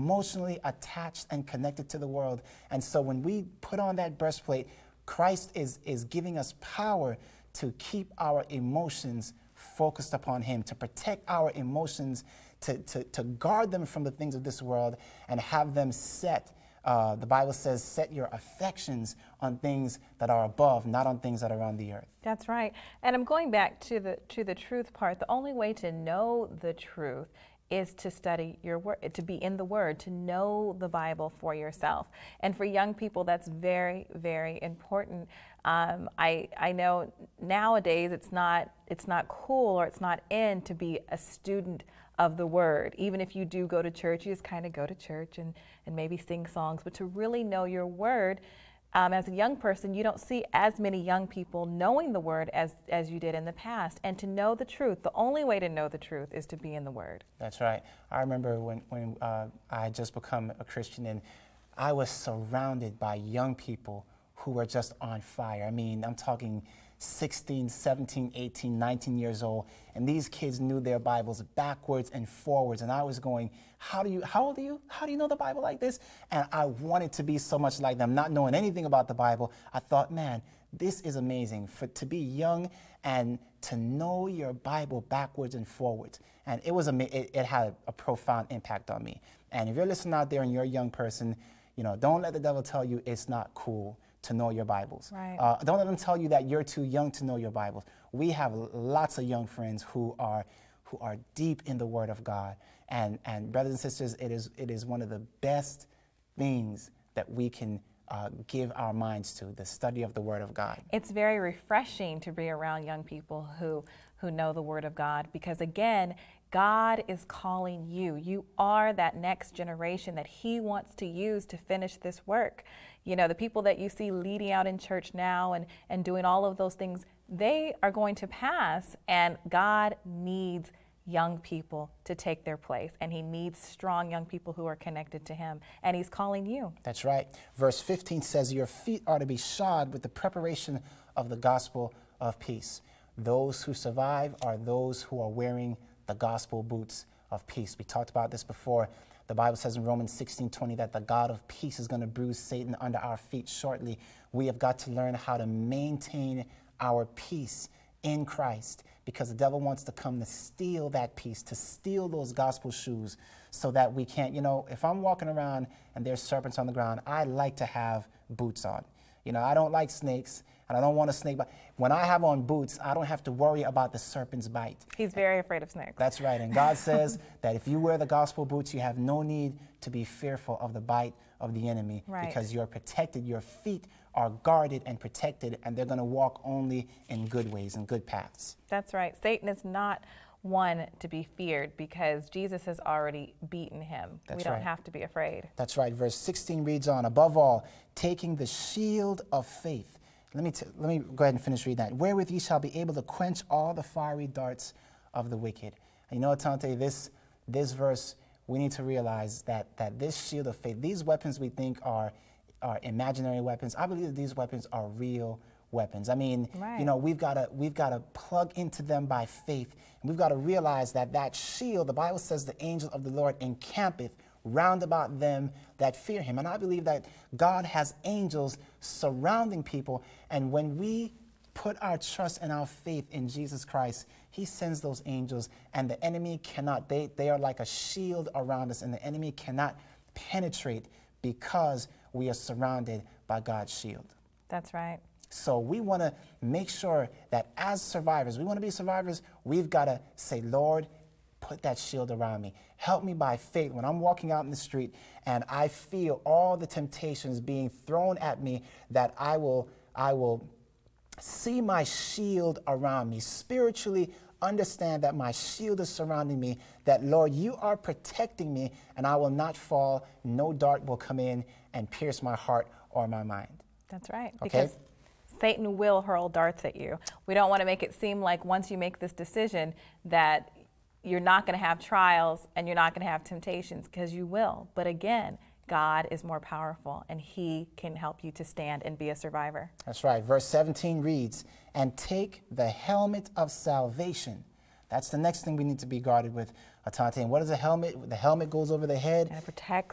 emotionally attached and connected to the world. And so when we put on that breastplate, Christ is giving us power to keep our emotions focused upon him, to protect our emotions, to guard them from the things of this world and have them set. The Bible says, set your affections on things that are above, not on things that are on the earth. That's right. And I'm going back to the truth part. The only way to know the truth is to study your word, to be in the word, to know the Bible for yourself. And for young people, that's very, very important. I know nowadays it's not cool or it's not in to be a student of the word. Even if you do go to church, you just kind of go to church and maybe sing songs. But to really know your word, as a young person, you don't see as many young people knowing the word as you did in the past. And to know the truth, the only way to know the truth is to be in the word. That's right. I remember when I had just become a Christian and I was surrounded by young people who were just on fire. I mean, I'm talking 16, 17, 18, 19 years old, and these kids knew their Bibles backwards and forwards, and I was going, how old are you? How do you know the Bible like this? And I wanted to be so much like them, not knowing anything about the Bible. I thought, man, this is amazing, to be young and to know your Bible backwards and forwards. And it had a profound impact on me. And if you're listening out there and you're a young person, don't let the devil tell you it's not cool to know your Bibles. Right. Don't let them tell you that you're too young to know your Bibles. We have lots of young friends who are deep in the Word of God. And brothers and sisters, it is one of the best things that we can give our minds to, the study of the Word of God. It's very refreshing to be around young people who know the Word of God, because again, God is calling you. You are that next generation that he wants to use to finish this work. The people that you see leading out in church now and doing all of those things, they are going to pass, and God needs young people to take their place, and he needs strong young people who are connected to him, and he's calling you. That's right. Verse 15 says, your feet are to be shod with the preparation of the gospel of peace. Those who survive are those who are wearing the gospel boots of peace. We talked about this before. The Bible says in Romans 16:20 that the God of peace is going to bruise Satan under our feet shortly. We have got to learn how to maintain our peace in Christ, because the devil wants to come to steal that peace, to steal those gospel shoes, so that we can't, if I'm walking around and there's serpents on the ground, I like to have boots on. I don't like snakes, and I don't want a snake bite. When I have on boots, I don't have to worry about the serpent's bite. He's very afraid of snakes. That's right. And God says that if you wear the gospel boots, you have no need to be fearful of the bite of the enemy, right, because you're protected. Your feet are guarded and protected, and they're going to walk only in good ways and good paths. That's right. Satan is not one to be feared, because Jesus has already beaten him. We don't have to be afraid. That's right. Verse 16 reads on, above all, taking the shield of faith. Let me go ahead and finish reading that. Wherewith ye shall be able to quench all the fiery darts of the wicked. And Tante, this verse, we need to realize that this shield of faith, these weapons we think are imaginary weapons. I believe that these weapons are real weapons. I mean, right, we've got to plug into them by faith, and we've got to realize that shield, the Bible says, the angel of the Lord encampeth round about them that fear him. And I believe that God has angels surrounding people, and when we put our trust and our faith in Jesus Christ, he sends those angels, and the enemy cannot, they are like a shield around us, and the enemy cannot penetrate, because we are surrounded by God's shield. That's right. So we want to make sure that as survivors, we want to be survivors, we've got to say, Lord, put that shield around me. Help me by faith when I'm walking out in the street and I feel all the temptations being thrown at me, that I will see my shield around me, spiritually understand that my shield is surrounding me, that, Lord, you are protecting me, and I will not fall. No dart will come in and pierce my heart or my mind. That's right. Okay? Because Satan will hurl darts at you. We don't want to make it seem like once you make this decision that you're not going to have trials and you're not going to have temptations, because you will. But again, God is more powerful, and he can help you to stand and be a survivor. That's right. Verse 17 reads, and take the helmet of salvation. That's the next thing we need to be guarded with, Atante. And what is a helmet? The helmet goes over the head. And it protects